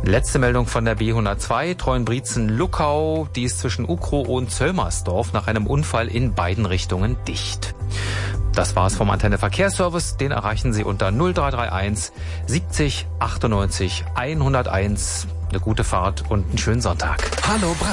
Letzte Meldung von der B102, Treuenbrietzen-Luckau. Die ist zwischen Ukrow und Zöllmersdorf nach einem Unfall in beiden Richtungen dicht. Das war's vom Antenne Verkehrsservice. Den erreichen Sie unter 0331 70 98 101. Eine gute Fahrt und einen schönen Sonntag. Hallo